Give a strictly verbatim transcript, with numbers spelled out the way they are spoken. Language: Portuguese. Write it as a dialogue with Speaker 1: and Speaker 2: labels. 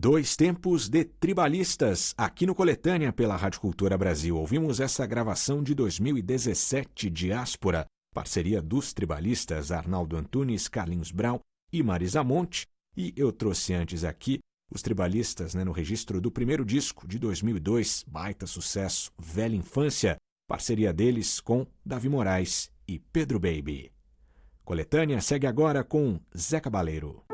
Speaker 1: Dois tempos de Tribalistas, aqui no Coletânea pela Rádio Cultura Brasil. Ouvimos essa gravação de dois mil e dezessete, Diáspora, parceria dos tribalistas Arnaldo Antunes, Carlinhos Brau e Marisa Monte. E eu trouxe antes aqui os tribalistas, né, no registro do primeiro disco de dois mil e dois, baita sucesso, Velha Infância, parceria deles com Davi Moraes e Pedro Baby. Coletânea segue agora com Zé Cabaleiro.